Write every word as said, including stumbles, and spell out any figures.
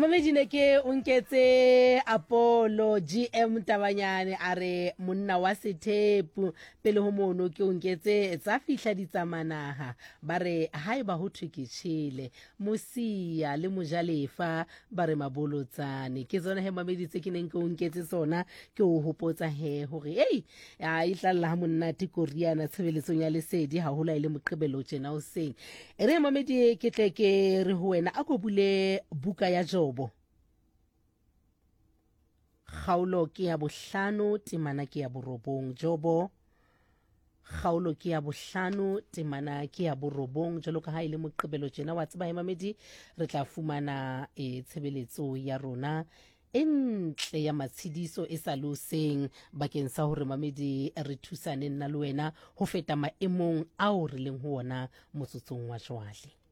Mamedine ke o nketse Apollo G M Tabanyane a re monna wa Sethepu pele ho mono ke o nketse tsa fihla ditsamanaha ba re haeba ho thwe ke tshile Mosia le Mojalefa ba re mabolotsane ke tsona he mameditse ke neng ke o nketse sona ke o hopotsa he hore hey a itlalla ha monna tikoriana tshebeletsong ya lesedi ha hola ile moqebelo tjena o seng ere mamedi ke tle ke re ho wena a go bule buka ya Jobo Kgaolo ke ya bohlano temana ke ya borobong Jobo Kgaolo ke ya bohlano temana ke ya borobong jalo ka ha ile moqebelo tjena wa tseba he mamedi re tla fumana e tshebeletso ya rona entle ya matshidiso e sa loseng bakeng sa hore mamedi re thusane nna le wena ho feta maemong ao re leng ho ona motsotsong wa jwale.